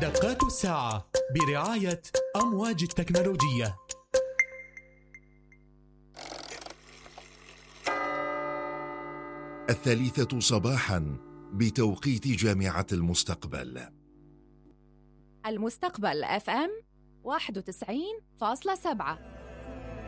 دقات الساعة برعاية أمواج التكنولوجية. 3 صباحا بتوقيت جامعة المستقبل. المستقبل FM 91.7.